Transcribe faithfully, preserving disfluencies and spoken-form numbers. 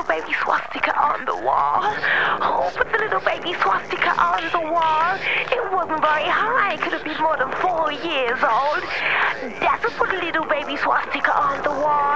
little baby swastika on the wall. Who put the little baby swastika on the wall? It wasn't very high. It could have been more than four years old. That's who put a little baby swastika on the wall.